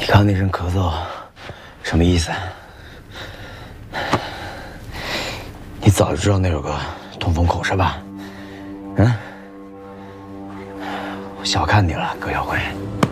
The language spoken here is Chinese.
刚那声咳嗽，什么意思？你早就知道那有个通风口是吧？嗯，我小看你了，葛小辉。